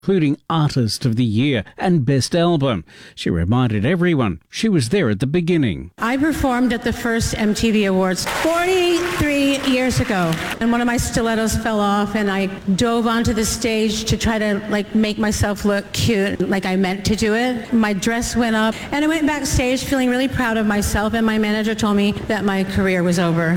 including Artist of the Year and Best Album. She reminded everyone she was there at the beginning. I performed at the first MTV Awards 43 years ago, and one of my stilettos fell off, and I dove onto the stage to try to make myself look cute, like I meant to do it. My dress went up, and I went backstage feeling really proud of myself, and my manager told me that my career was over.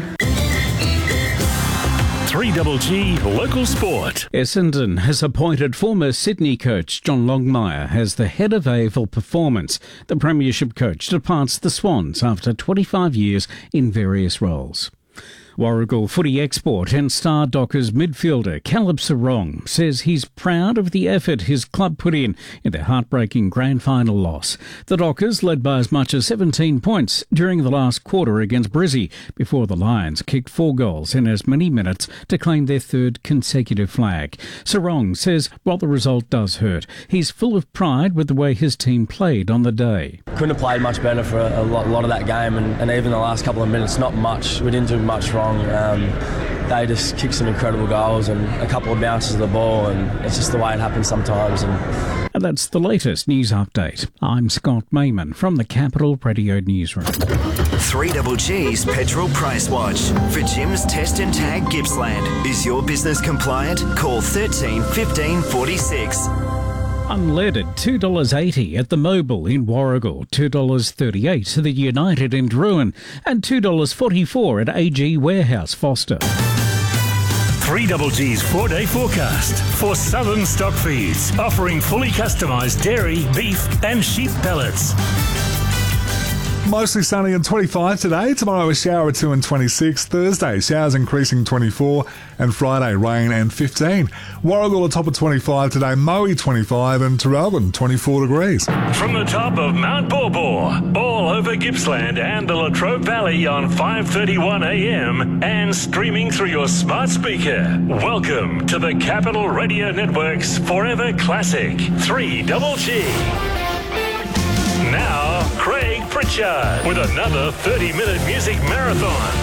3GG Local Sport. Essendon has appointed former Sydney coach John Longmire as the head of AFL Performance. The premiership coach departs the Swans after 25 years in various roles. Warragul footy export and Star Dockers midfielder Caleb Serong says he's proud of the effort his club put in their heartbreaking grand final loss. The Dockers led by as much as 17 points during the last quarter against Brizzy before the Lions kicked 4 goals in as many minutes to claim their third consecutive flag. Serong says while the result does hurt, he's full of pride with the way his team played on the day. Couldn't have played much better for a lot of that game, and even the last couple of minutes, not much. We didn't do much wrong. They just kicked some incredible goals and a couple of bounces of the ball, and it's just the way it happens sometimes. And that's the latest news update. I'm Scott Mayman from the Capital Radio Newsroom. 3GG's Petrol Price Watch. For Jim's Test and Tag Gippsland. Is your business compliant? Call 13 15 46. Unleaded $2.80 at the Mobil in Warragul, $2.38 at the United in Druin, and $2.44 at AG Warehouse Foster. 3GG's 4-day forecast for Southern Stock Feeds, offering fully customised dairy, beef and sheep pellets. Mostly sunny and 25 today. Tomorrow a shower at 2 and 26. Thursday, showers increasing 24. And Friday, rain and 15. Warragul atop of 25 today. Moe 25 and Terrelbin 24 degrees. From the top of Mount Borbor, all over Gippsland and the Latrobe Valley on 5:31 a.m. and streaming through your smart speaker. Welcome to the Capital Radio Network's Forever Classic 3GG. Now, Craig Pritchard with another 30-minute music marathon.